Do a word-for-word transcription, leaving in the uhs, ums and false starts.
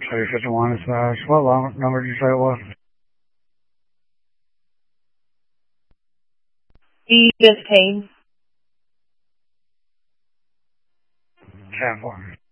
three fifty-one dispatch. What long number did you say it was? E fifteen. ten four.